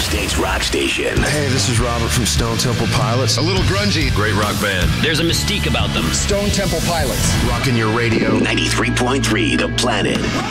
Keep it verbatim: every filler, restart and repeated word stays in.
Upstate's rock station. Hey, this is Robert from Stone Temple Pilots. A little grungy. Great rock band. There's a mystique about them. Stone Temple Pilots. Rocking your radio. ninety-three point three The Planet.